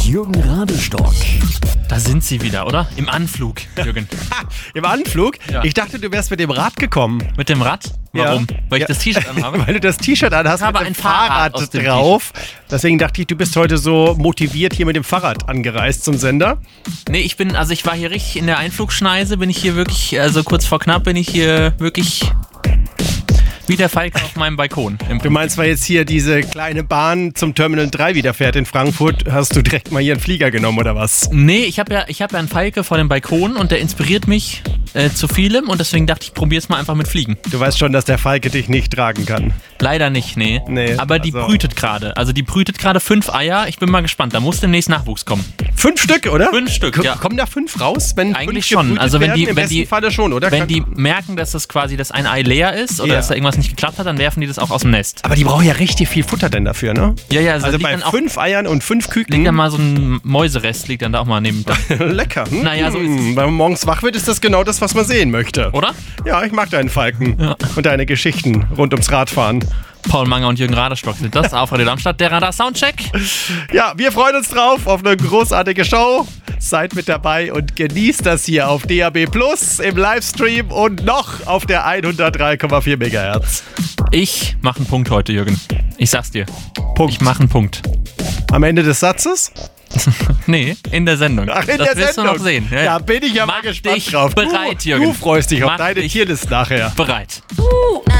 Jürgen Radestock. Da sind sie wieder, oder? Im Anflug, Jürgen. Im Anflug? Ja. Ich dachte, du wärst mit dem Rad gekommen. Mit dem Rad? Warum? Ja. Weil ich das T-Shirt anhabe? Weil du das T-Shirt anhast Ich habe mit dem ein Fahrrad aus dem drauf. Deswegen dachte ich, du bist heute so motiviert hier mit dem Fahrrad angereist zum Sender. Nee, ich war hier richtig in der Einflugschneise, bin ich hier wirklich, also kurz vor knapp bin ich hier wirklich wie der Falke auf meinem Balkon. Du meinst, weil jetzt hier diese kleine Bahn zum Terminal 3 wieder fährt in Frankfurt, hast du direkt mal hier einen Flieger genommen oder was? Nee, ich hab ja einen Falke vor dem Balkon und der inspiriert mich zu vielem und deswegen dachte ich, probier's mal einfach mit Fliegen. Du weißt schon, dass der Falke dich nicht tragen kann. Leider nicht, nee. Aber die brütet gerade. Also die brütet gerade 5 Eier. Ich bin mal gespannt. Da muss demnächst Nachwuchs kommen. 5 Stück, oder? 5 Stück, ja. Kommen da 5 raus? Wenn eigentlich 5 schon. gebrütet Also wenn werden? die, Im besten Falle schon, oder? Wenn die merken, dass das quasi das ein Ei leer ist oder Ja. dass da irgendwas nicht geklappt hat, dann werfen die das auch aus dem Nest. Aber die brauchen ja richtig viel Futter denn dafür, ne? Ja, Also bei 5 Eiern und 5 Küken. liegt dann mal so ein Mäuserest, liegt dann da auch mal neben. Lecker. Naja, so ist es. Wenn man morgens wach wird, ist das genau das, was man sehen möchte. Oder? Ja, ich mag deinen Falken. Ja. Und deine Geschichten rund ums Radfahren. Paul Manger und Jürgen Radestock sind das auf Radio Darmstadt, der Radar-Soundcheck. Ja, wir freuen uns drauf auf eine großartige Show. Seid mit dabei und genießt das hier auf DAB Plus im Livestream und noch auf der 103,4 MHz. Ich mache einen Punkt heute, Jürgen. Ich sag's dir. Punkt. Ich mache einen Punkt. Am Ende des Satzes? Nee, in der Sendung. Ach, in das der wirst Sendung. du noch sehen. Ja, bin ich ja mal Mach gespannt dich drauf. bereit, du, Jürgen. Du freust dich auf Mach deine dich Tierlist nachher. bereit.